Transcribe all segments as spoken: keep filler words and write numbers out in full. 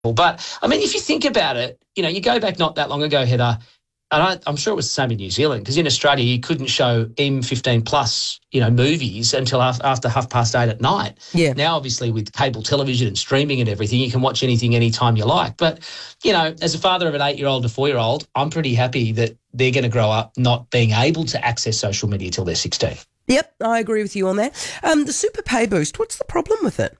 But, I mean, if you think about it, you know, you go back not that long ago, Heather, and I, I'm sure it was the same in New Zealand, because in Australia you couldn't show M fifteen plus, you know, movies until after, after half past eight at night. Yeah. Now, obviously, with cable television and streaming and everything, you can watch anything anytime you like. But, you know, as a father of an eight-year-old and a four-year-old, I'm pretty happy that they're going to grow up not being able to access social media till they're sixteen. Yep, I agree with you on that. Um, the super pay boost, what's the problem with it?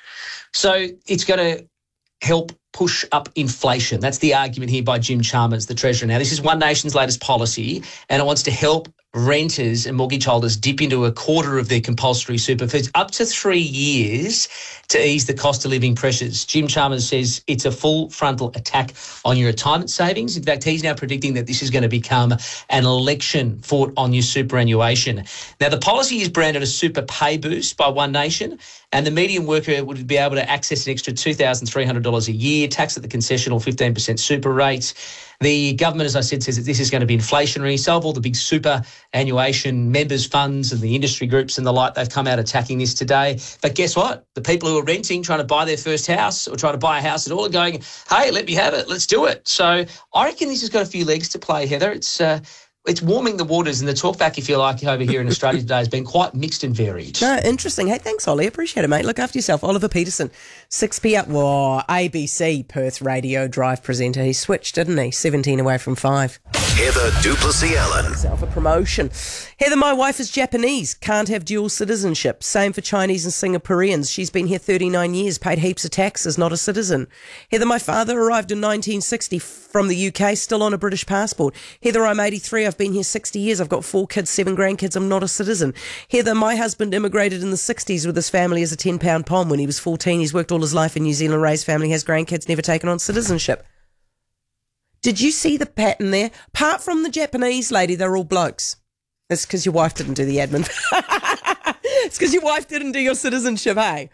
So it's going to help push up inflation. That's the argument here by Jim Chalmers, the Treasurer. Now, this is One Nation's latest policy, and it wants to help renters and mortgage holders dip into a quarter of their compulsory super for up to three years to ease the cost of living pressures. Jim Chalmers says it's a full frontal attack on your retirement savings. In fact, he's now predicting that this is going to become an election fought on your superannuation. Now, the policy is branded a super pay boost by One Nation, and the median worker would be able to access an extra two thousand three hundred dollars a year, tax at the concessional fifteen percent super rates. The government, as I said, says that this is going to be inflationary. Solve all the big superannuation members funds and the industry groups and the like. They've come out attacking this today. But guess what? The people who are renting, trying to buy their first house or trying to buy a house at all are going, hey, let me have it. Let's do it. So I reckon this has got a few legs to play, Heather. It's uh, it's warming the waters, and the talkback, if you like, over here in Australia today has been quite mixed and varied. No, interesting. Hey, thanks, Ollie. Appreciate it, mate. Look after yourself. Oliver Peterson, six p.m. Whoa, A B C Perth radio drive presenter. He switched, didn't he? seventeen away from five. Heather du Plessis-Allen. Self a promotion. Heather, my wife is Japanese. Can't have dual citizenship. Same for Chinese and Singaporeans. She's been here thirty-nine years, paid heaps of taxes, not a citizen. Heather, my father arrived in nineteen sixty from the U K, still on a British passport. Heather, I'm eighty-three. I've been here sixty years. I've got four kids, seven grandkids. I'm not a citizen. Heather, my husband immigrated in the sixties with his family as a ten pound pom when he was fourteen. He's worked all his life in New Zealand, raised family, has grandkids, never taken on citizenship. Did you see the pattern there? Apart from the Japanese lady, they're all blokes. It's because your wife didn't do the admin. It's because your wife didn't do your citizenship, hey?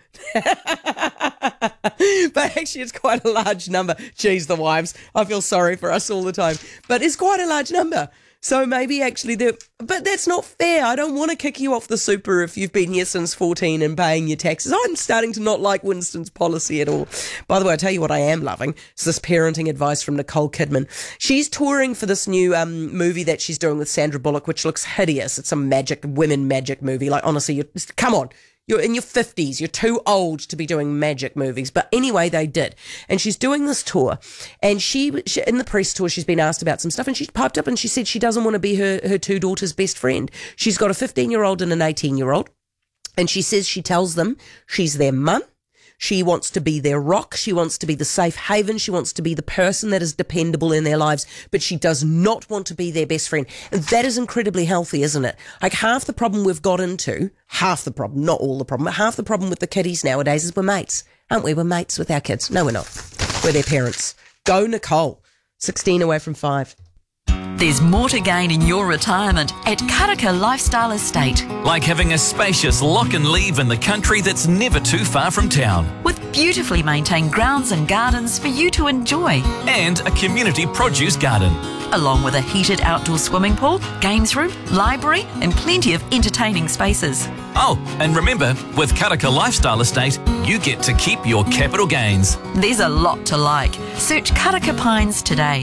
But actually, it's quite a large number. Jeez, the wives. I feel sorry for us all the time. But it's quite a large number. So maybe actually, they're, but that's not fair. I don't want to kick you off the super if you've been here since fourteen and paying your taxes. I'm starting to not like Winston's policy at all. By the way, I tell you what I am loving. It's this parenting advice from Nicole Kidman. She's touring for this new um, movie that she's doing with Sandra Bullock, which looks hideous. It's a magic, women magic movie. Like, honestly, you're, come on. You're in your fifties. You're too old to be doing magic movies. But anyway, they did. And she's doing this tour. And she, she, in the press tour, she's been asked about some stuff. And she piped up and she said she doesn't want to be her, her two daughters' best friend. She's got a fifteen-year-old and an eighteen-year-old. And she says she tells them she's their mum. She wants to be their rock. She wants to be the safe haven. She wants to be the person that is dependable in their lives, but she does not want to be their best friend. And that is incredibly healthy, isn't it? Like, half the problem we've got into, half the problem, not all the problem, but half the problem with the kiddies nowadays is we're mates, aren't we? We're mates with our kids. No, we're not. We're their parents. Go, Nicole. sixteen away from five. There's more to gain in your retirement at Karaka Lifestyle Estate. Like having a spacious lock and leave in the country that's never too far from town. With beautifully maintained grounds and gardens for you to enjoy. And a community produce garden. Along with a heated outdoor swimming pool, games room, library and plenty of entertaining spaces. Oh, and remember, with Karaka Lifestyle Estate, you get to keep your capital gains. There's a lot to like. Search Karaka Pines today.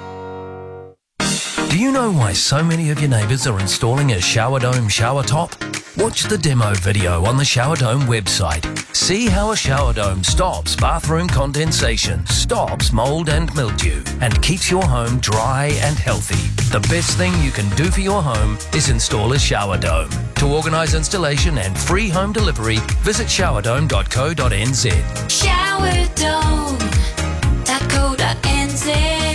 Do you know why so many of your neighbours are installing a Shower Dome shower top? Watch the demo video on the Shower Dome website. See how a shower dome stops bathroom condensation, stops mould and mildew, and keeps your home dry and healthy. The best thing you can do for your home is install a shower dome. To organise installation and free home delivery, visit shower dome dot co dot n z. shower dome dot co dot n z.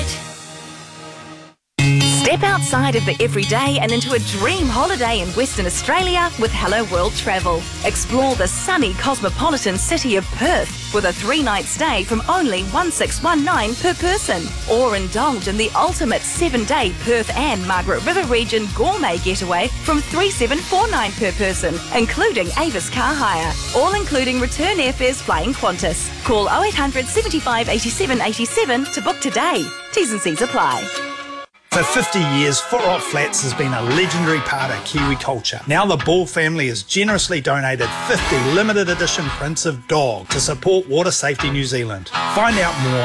Step outside of the everyday and into a dream holiday in Western Australia with Hello World Travel. Explore the sunny cosmopolitan city of Perth with a three-night stay from only one thousand six hundred nineteen dollars per person. Or indulge in the ultimate seven-day Perth and Margaret River region gourmet getaway from three thousand seven hundred forty-nine dollars per person, including Avis car hire. All including return airfares flying Qantas. Call oh eight hundred, seventy-five, eighty-seven, eighty-seven to book today. T's and C's apply. For fifty years, Footlock Flats has been a legendary part of Kiwi culture. Now the Ball family has generously donated fifty limited edition prints of dog to support Water Safety New Zealand. Find out more